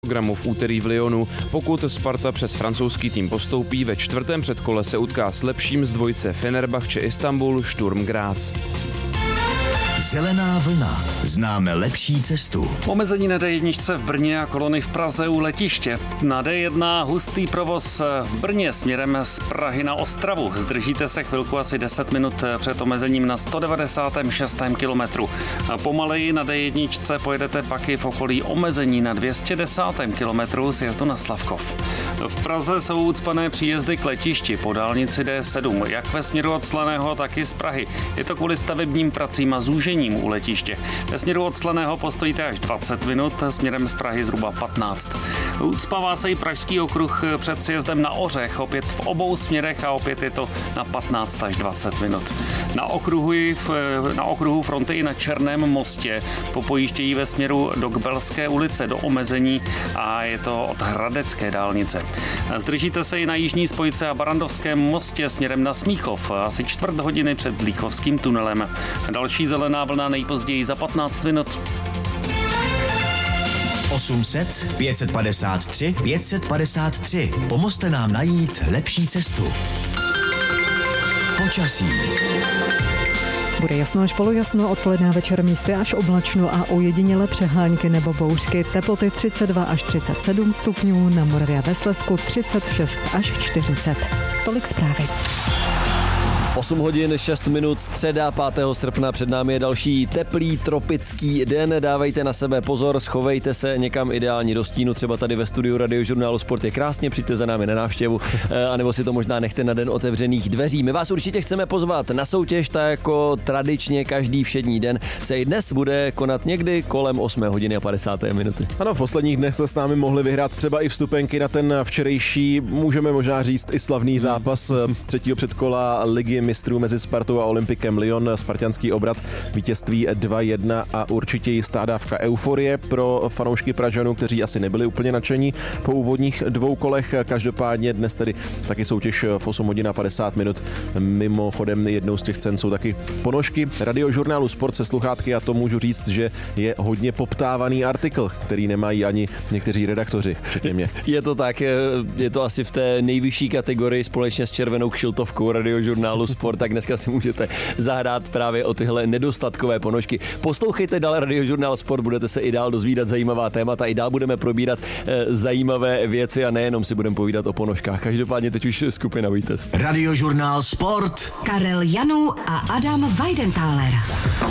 Programu v úterý v Lyonu. Pokud Sparta přes francouzský tým postoupí, ve čtvrtém předkole se utká s lepším z dvojice Fenerbahce Istanbul Sturm Graz. Zelená vlna. Známe lepší cestu. Omezení na D1 v Brně a kolony v Praze u letiště. Na D1 hustý provoz v Brně směrem z Prahy na Ostravu. Zdržíte se chvilku asi 10 minut před omezením na 196. kilometru. Pomaleji na D1 pojedete pak i v okolí omezení na 210. kilometru sjezdu na Slavkov. V Praze jsou ucpané příjezdy k letišti po dálnici D7, jak ve směru od Slaného, tak i z Prahy. Je to kvůli stavebním pracím a zúžením u letiště. Ve směru od Slaného postojíte až 20 minut, směrem z Prahy zhruba 15. Ucpává se i pražský okruh před sjezdem na Ořech, opět v obou směrech a opět je to na 15 až 20 minut. Na okruhu fronty i na Černém mostě popojíždějí ve směru do Kbelské ulice do omezení a je to od Hradecké dálnice. Zdržíte se i na jižní spojce a Barandovském mostě směrem na Smíchov asi čtvrt hodiny před Zlíchovským tunelem. Další zelená vlna nejpozději za 15 minut. 800 553 553. Pomozte nám najít lepší cestu. Počasí. Bude jasno až polojasno, odpoledne a večer místy až oblačno a ojediněle přehánky nebo bouřky. Teploty 32 až 37 stupňů, na Moravě a ve Slezsku 36 až 40. Tolik zprávy. 8 hodin 6 minut, středa 5. srpna, před námi je další teplý tropický den. Dávejte na sebe pozor, schovejte se někam ideálně do stínu, třeba tady ve studiu Radiožurnálu Sport je krásně, přijďte za námi na návštěvu, anebo si to možná nechte na den otevřených dveří. My vás určitě chceme pozvat na soutěž, tak jako tradičně každý všední den se i dnes bude konat někdy kolem 8 hodiny a 50. minuty. Ano, v posledních dnech se s námi mohli vyhrát třeba i vstupenky na ten včerejší, můžeme možná říct i slavný zápas třetího předkola Ligy mistrů mezi Spartou a Olympikem Lyon, spartanský obrat, vítězství 2-1 a určitě jistá dávka euforie pro fanoušky Pražanů, kteří asi nebyli úplně nadšení po úvodních dvou kolech. Každopádně dnes tedy taky soutěž v 8 hodin a 50 minut. Mimochodem jednou z těch cen jsou taky ponožky Radiožurnálu Sport se sluchátky a to můžu říct, že je hodně poptávaný artikl, který nemají ani někteří redaktoři, včetně mě. Je to tak, je to asi v té nejvyšší kategorii společně s červenou kšiltovkou Radiožurnálu Sport, tak dneska si můžete zahrát právě o tyhle nedostatkové ponožky. Poslouchejte dál Radiožurnál Sport, budete se i dál dozvídat zajímavá témata, i dál budeme probírat zajímavé věci a nejenom si budeme povídat o ponožkách. Každopádně teď už skupina Vítěz. Radiožurnál Sport. Karel Janů a Adam Weidenthaler.